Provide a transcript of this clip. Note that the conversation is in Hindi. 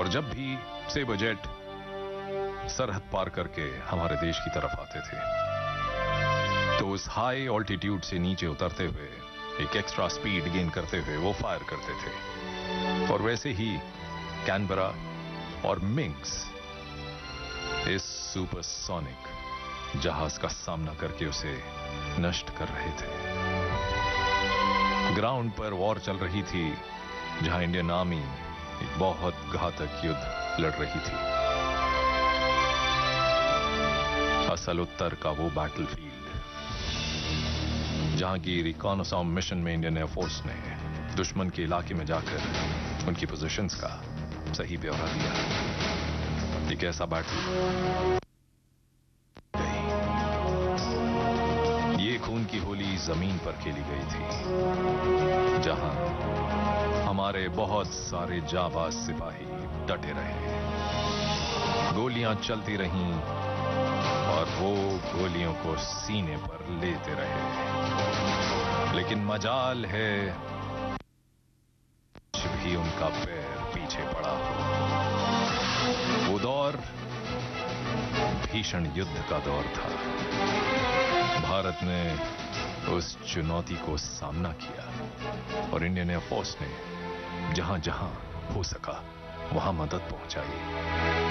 और जब भी सेबर जेट सरहद पार करके हमारे देश की तरफ आते थे तो उस हाई ऑल्टीट्यूड से नीचे उतरते हुए एक एक्स्ट्रा स्पीड गेन करते हुए वो फायर करते थे। और वैसे ही कैनबरा और मिंक्स इस सुपरसोनिक जहाज का सामना करके उसे नष्ट कर रहे थे। ग्राउंड पर वॉर चल रही थी जहां इंडियन आर्मी एक बहुत घातक युद्ध लड़ रही थी। असल उत्तर का वो बैटलफील्ड जहां की रिकॉनसाइंस मिशन में इंडियन एयरफोर्स ने दुश्मन के इलाके में जाकर उनकी पोजीशंस का सही ब्यौरा दिया। एक ऐसा बैटल ये खून की होली जमीन पर खेली गई थी जहां हमारे बहुत सारे जाबाज सिपाही डटे रहे। गोलियां चलती रहीं और वो गोलियों को सीने पर लेते रहे, लेकिन मजाल है कुछ भी उनका पैर पीछे पड़ा हो। वो दौर भीषण युद्ध का दौर था। भारत ने उस चुनौती को सामना किया और इंडियन एयरफोर्स ने जहां जहां हो सका वहां मदद पहुंचाई।